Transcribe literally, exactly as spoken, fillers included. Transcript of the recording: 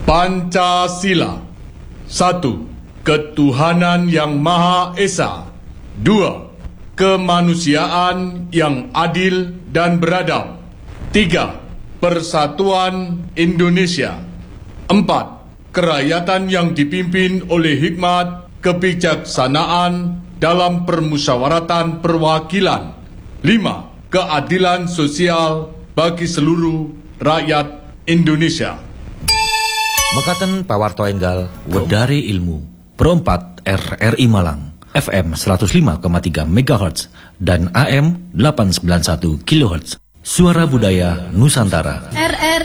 Pancasila. Satu, ketuhanan yang Maha Esa. Dua, kemanusiaan yang adil dan beradab. Tiga, persatuan Indonesia. Empat, kerakyatan yang dipimpin oleh hikmat, kebijaksanaan dalam permusyawaratan perwakilan. Lima, keadilan sosial bagi seluruh rakyat Indonesia. Mekaten pawarto enggal wedari ilmu perempat R R I Malang F M seratus lima koma tiga megahertz dan A M delapan ratus sembilan puluh satu kilohertz. Suara Budaya Nusantara. R R